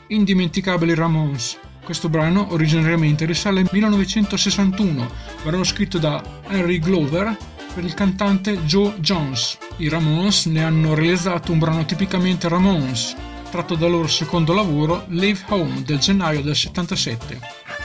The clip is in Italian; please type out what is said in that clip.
Indimenticabili Ramones. Questo brano originariamente risale al 1961, brano scritto da Henry Glover per il cantante Joe Jones. I Ramones ne hanno realizzato un brano tipicamente Ramones, tratto dal loro secondo lavoro Leave Home del gennaio del 77.